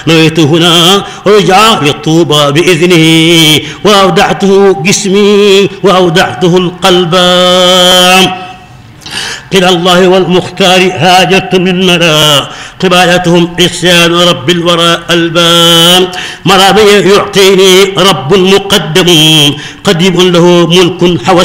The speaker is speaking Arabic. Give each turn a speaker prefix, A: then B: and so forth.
A: نويت هنا رجع للطوبى بإذنه وأودعته جسمي وأودعته القلب. إلى الله والمختار هاجرت من مرى قبالتهم عصيان رب الورى البان. مرامي يعطيني رب مقدم قديم له ملك حوى